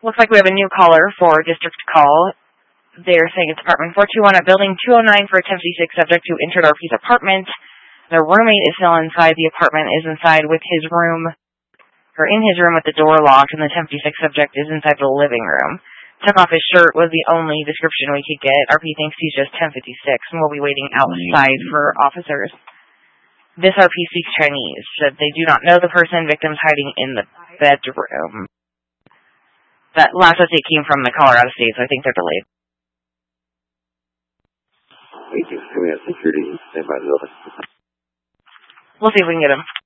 Looks like we have a new caller for district call. They're saying it's apartment 421 at building 209 for a 1056 subject who entered RP's apartment. Their roommate is still inside. The apartment is inside with his room, or in his room with the door locked, and the 1056 subject is inside the living room. Took off his shirt was the only description we could get. RP thinks he's just 1056 and will be waiting outside for officers. This RP speaks Chinese. Said they do not know the person. Victim's hiding in the bedroom. That last update came from the caller out of state, so I think they're delayed. Thank you. Can we have security stand by the building? We'll see if we can get him.